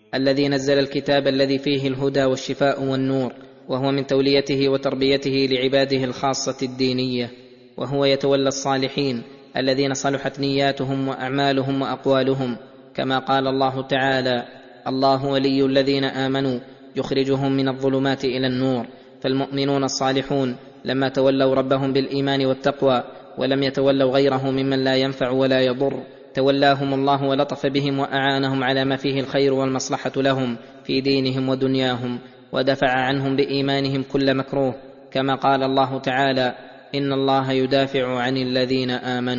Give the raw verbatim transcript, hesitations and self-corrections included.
الذي نزل الكتاب الذي فيه الهدى والشفاء والنور، وهو من توليته وتربيته لعباده الخاصة الدينية. وهو يتولى الصالحين الذين صلحت نياتهم وأعمالهم وأقوالهم، كما قال الله تعالى: الله ولي الذين آمنوا يخرجهم من الظلمات إلى النور. فالمؤمنون الصالحون لما تولوا ربهم بالإيمان والتقوى ولم يتولوا غيره ممن لا ينفع ولا يضر، تولاهم الله ولطف بهم وأعانهم على ما فيه الخير والمصلحة لهم في دينهم ودنياهم، ودفع عنهم بإيمانهم كل مكروه، كما قال الله تعالى: إن الله يدافع عن الذين آمنوا.